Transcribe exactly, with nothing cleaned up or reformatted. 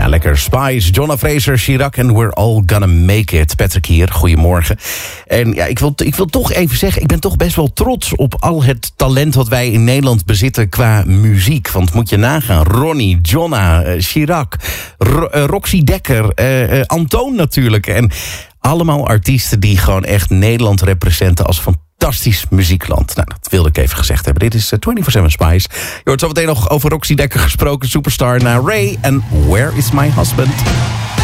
Ja, lekker. Spice, Jonna Fraser, Chirac en We're All Gonna Make It. Patrick hier, goedemorgen. En ja, ik wil, ik wil toch even zeggen, ik ben toch best wel trots op al het talent wat wij in Nederland bezitten qua muziek. Want moet je nagaan, Ronnie, Jonna, uh, Chirac, Ro- uh, Roxy Dekker, uh, uh, Antoon natuurlijk. En allemaal artiesten die gewoon echt Nederland representen als fantastisch muziekland. Nou, dat wilde ik even gezegd hebben. Dit is uh, vierentwintig zeven Spice. Je hoort zo meteen nog over Roxy Dekker gesproken, superstar, naar Ray en Where Is My Husband?